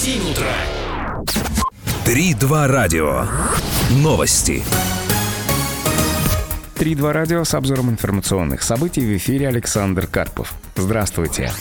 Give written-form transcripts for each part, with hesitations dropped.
7 утра. 3-2 радио. Новости. 3-2 радио с обзором информационных событий. В эфире Александр Карпов. Здравствуйте.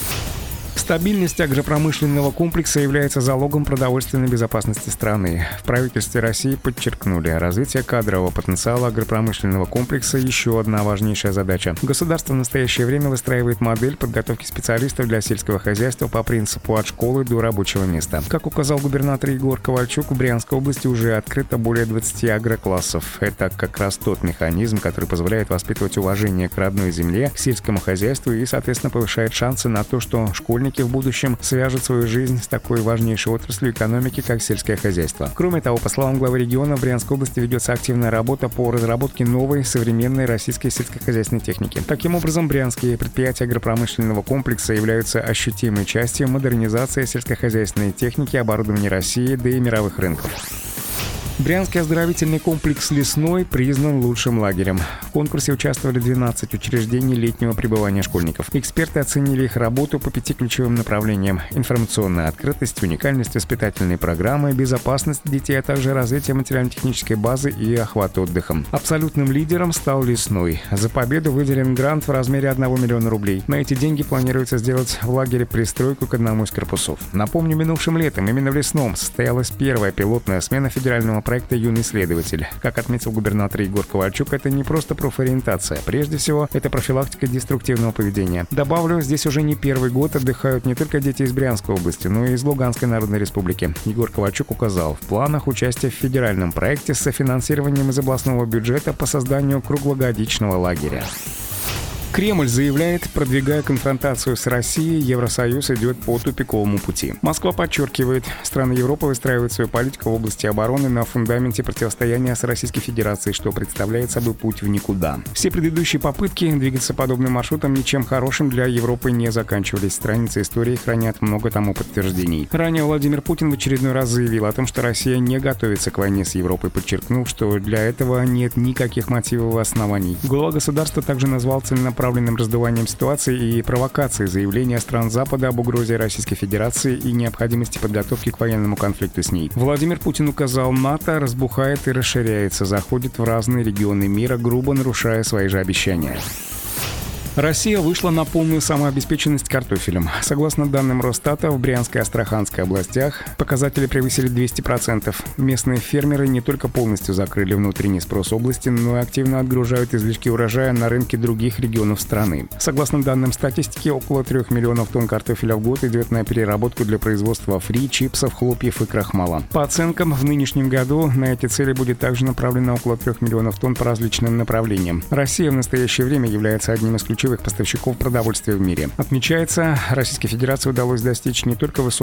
Стабильность агропромышленного комплекса является залогом продовольственной безопасности страны. В правительстве России подчеркнули, развитие кадрового потенциала агропромышленного комплекса – еще одна важнейшая задача. Государство в настоящее время выстраивает модель подготовки специалистов для сельского хозяйства по принципу «от школы до рабочего места». Как указал губернатор Егор Ковальчук, в Брянской области уже открыто более 20 агроклассов. Это как раз тот механизм, который позволяет воспитывать уважение к родной земле, к сельскому хозяйству и, соответственно, повышает шансы на то, что школьники в будущем свяжут свою жизнь с такой важнейшей отраслью экономики, как сельское хозяйство. Кроме того, по словам главы региона, в Брянской области ведется активная работа по разработке новой современной российской сельскохозяйственной техники. Таким образом, брянские предприятия агропромышленного комплекса являются ощутимой частью модернизации сельскохозяйственной техники, оборудования России, да и мировых рынков. Брянский оздоровительный комплекс «Лесной» признан лучшим лагерем. В конкурсе участвовали 12 учреждений летнего пребывания школьников. Эксперты оценили их работу по 5 ключевым направлениям: информационная открытость, уникальность воспитательной программы, безопасность детей, а также развитие материально-технической базы и охват отдыхом. Абсолютным лидером стал «Лесной». За победу выделен грант в размере 1 миллиона рублей. На эти деньги планируется сделать в лагере пристройку к одному из корпусов. Напомню, минувшим летом именно в «Лесном» состоялась первая пилотная смена федерального проекта «Юный исследователь». Как отметил губернатор Егор Ковальчук, это не просто профориентация. Прежде всего, это профилактика деструктивного поведения. Добавлю, здесь уже не первый год отдыхают не только дети из Брянской области, но и из Луганской Народной Республики. Егор Ковальчук указал, в планах участия в федеральном проекте с софинансированием из областного бюджета по созданию круглогодичного лагеря. Кремль заявляет, продвигая конфронтацию с Россией, Евросоюз идет по тупиковому пути. Москва подчеркивает, страны Европы выстраивают свою политику в области обороны на фундаменте противостояния с Российской Федерацией, что представляет собой путь в никуда. Все предыдущие попытки двигаться подобным маршрутом ничем хорошим для Европы не заканчивались. Страницы истории хранят много тому подтверждений. Ранее Владимир Путин в очередной раз заявил о том, что Россия не готовится к войне с Европой, подчеркнув, что для этого нет никаких мотивов и оснований. Глава государства также назвал целенаправленным раздуванием ситуации и провокацией заявления стран Запада об угрозе Российской Федерации и необходимости подготовки к военному конфликту с ней. Владимир Путин указал, НАТО разбухает и расширяется, заходит в разные регионы мира, грубо нарушая свои же обещания. Россия вышла на полную самообеспеченность картофелем. Согласно данным Росстата, в Брянской и Астраханской областях показатели превысили 200%. Местные фермеры не только полностью закрыли внутренний спрос области, но и активно отгружают излишки урожая на рынки других регионов страны. Согласно данным статистики, около 3 миллионов тонн картофеля в год идет на переработку для производства фри, чипсов, хлопьев и крахмала. По оценкам, в нынешнем году на эти цели будет также направлено около 3 миллионов тонн по различным направлениям. Россия в настоящее время является одним из ключевых поставщиков продовольствия в мире. Отмечается, Российской Федерации удалось достичь не только высокого